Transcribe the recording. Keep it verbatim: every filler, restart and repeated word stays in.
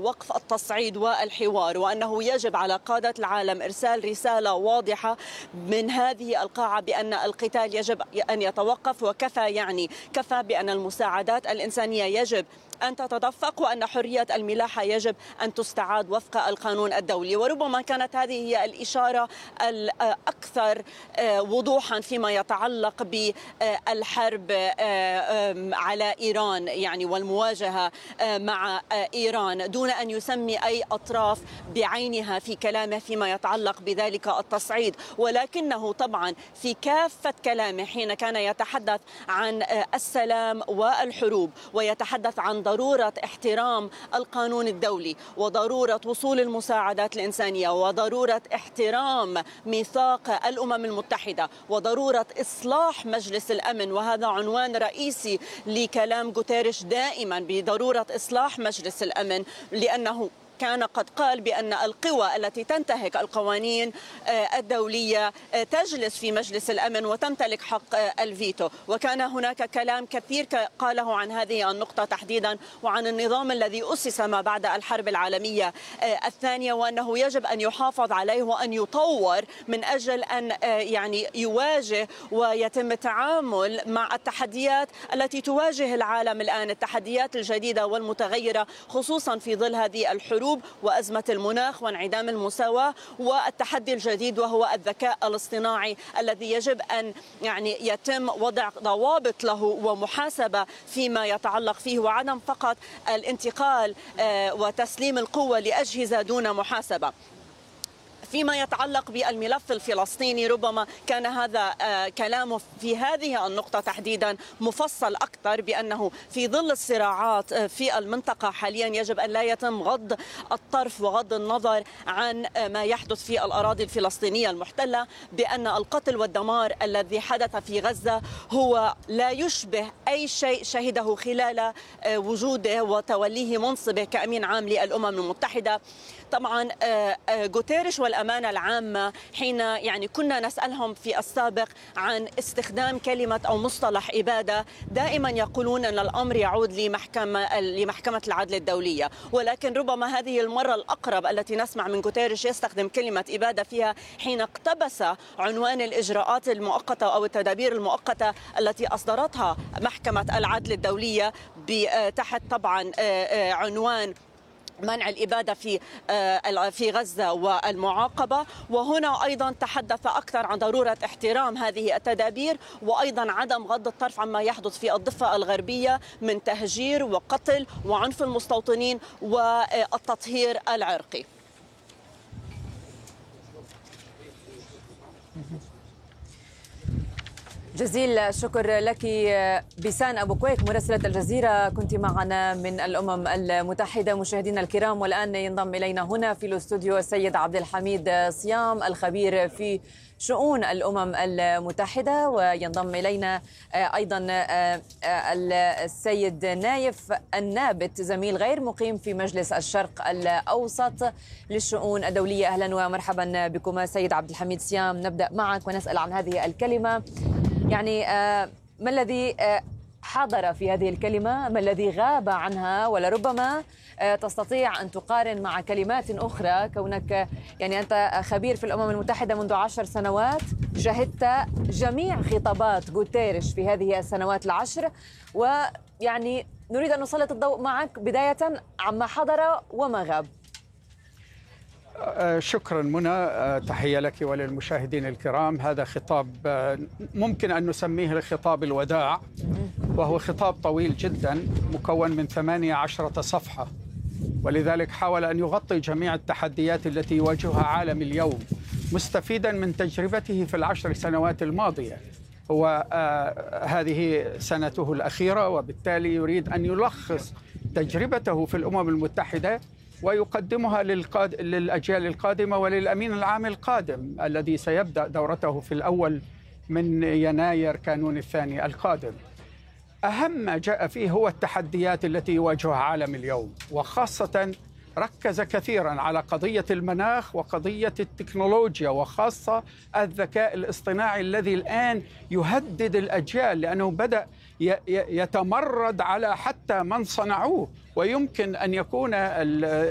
وقف التصعيد والحوار، وأنه يجب على قادة العالم إرسال رسالة واضحة من هذه القاعة بأن القتال يجب أن يتوقف، وكفى يعني كفى بأن المساعدات الإنسانية يجب أن تتدفق، وأن حرية الملاحة يجب أن تستعاد وفق القانون الدولي. وربما كانت هذه هي الإشارة الأكثر وضوحا فيما يتعلق بالحرب على إيران يعني والمواجهة مع إيران، دون أن يسمي أي أطراف بعينها في كلامه فيما يتعلق بذلك التصعيد. ولكنه طبعا في كافة كلامه حين كان يتحدث عن السلام والحروب، ويتحدث عن ضرورة احترام القانون الدولي، وضرورة وصول المساعدات الإنسانية، وضرورة احترام ميثاق الأمم المتحدة، وضرورة إصلاح مجلس الأمن، وهذا عنوان رئيسي لكلام غوتيريش دائما، بضرورة إصلاح مجلس الأمن، لأنه كان قد قال بأن القوى التي تنتهك القوانين الدولية تجلس في مجلس الأمن وتمتلك حق الفيتو. وكان هناك كلام كثير قاله عن هذه النقطة تحديدا، وعن النظام الذي أسس ما بعد الحرب العالمية الثانية، وأنه يجب أن يحافظ عليه وأن يطور من أجل أن يعني يواجه ويتم التعامل مع التحديات التي تواجه العالم الآن، التحديات الجديدة والمتغيرة، خصوصا في ظل هذه الحروب وأزمة المناخ وانعدام المساواة، والتحدي الجديد وهو الذكاء الاصطناعي الذي يجب أن يعني يتم وضع ضوابط له ومحاسبة فيما يتعلق فيه، وعدم فقط الانتقال وتسليم القوة لأجهزة دون محاسبة. فيما يتعلق بالملف الفلسطيني ربما كان هذا كلامه في هذه النقطة تحديدا مفصل أكثر، بأنه في ظل الصراعات في المنطقة حاليا يجب أن لا يتم غض الطرف وغض النظر عن ما يحدث في الأراضي الفلسطينية المحتلة، بأن القتل والدمار الذي حدث في غزة هو لا يشبه أي شيء شهده خلال وجوده وتوليه منصبه كأمين عام للأمم المتحدة. طبعا غوتيريش والأمانة العامة حين يعني كنا نسألهم في السابق عن استخدام كلمة أو مصطلح إبادة، دائما يقولون أن الأمر يعود لمحكمة لمحكمة العدل الدولية، ولكن ربما هذه المرة الأقرب التي نسمع من غوتيريش يستخدم كلمة إبادة فيها حين اقتبس عنوان الإجراءات المؤقتة أو التدابير المؤقتة التي أصدرتها محكمة العدل الدولية تحت طبعا عنوان منع الإبادة في في غزة والمعاقبة. وهنا أيضا تحدث أكثر عن ضرورة احترام هذه التدابير، وأيضا عدم غض الطرف عما يحدث في الضفة الغربية من تهجير وقتل وعنف المستوطنين والتطهير العرقي. جزيل الشكر لك بيسان أبو كويك مراسلة الجزيرة، كنت معنا من الأمم المتحدة. مشاهدينا الكرام، والآن ينضم إلينا هنا في الاستوديو السيد عبد الحميد صيام الخبير في شؤون الأمم المتحدة، وينضم إلينا أيضا السيد نايف النابت زميل غير مقيم في مجلس الشرق الأوسط للشؤون الدولية. أهلا ومرحبا بكما سيد عبد الحميد صيام. نبدأ معك ونسأل عن هذه الكلمة، يعني ما الذي حضر في هذه الكلمة، ما الذي غاب عنها، ولربما تستطيع أن تقارن مع كلمات أخرى، كونك يعني أنت خبير في الأمم المتحدة منذ عشر سنوات، شهدت جميع خطابات غوتيريش في هذه السنوات العشر، ويعني نريد أن نسلط الضوء معك بداية عما حضر وما غاب. شكرا منى، تحية لك وللمشاهدين الكرام. هذا خطاب ممكن أن نسميه خطاب الوداع، وهو خطاب طويل جدا مكون من ثمانية عشرة صفحة، ولذلك حاول أن يغطي جميع التحديات التي يواجهها عالم اليوم، مستفيدا من تجربته في العشر سنوات الماضية. هو آه هذه سنته الأخيرة، وبالتالي يريد أن يلخص تجربته في الأمم المتحدة ويقدمها للقاد... للأجيال القادمة وللأمين العام القادم الذي سيبدأ دورته في الأول من يناير كانون الثاني القادم. أهم ما جاء فيه هو التحديات التي يواجهها عالم اليوم، وخاصة ركز كثيرا على قضية المناخ وقضية التكنولوجيا، وخاصة الذكاء الاصطناعي الذي الآن يهدد الأجيال، لأنه بدأ يتمرد على حتى من صنعوه، ويمكن أن يكون